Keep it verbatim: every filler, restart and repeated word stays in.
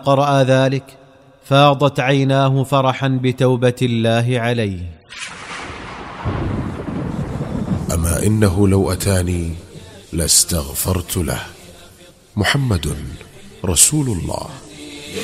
قرأ ذلك فاضت عيناه فرحا بتوبة الله عليه. أما إنه لو أتاني لاستغفرت له. محمد رسول الله.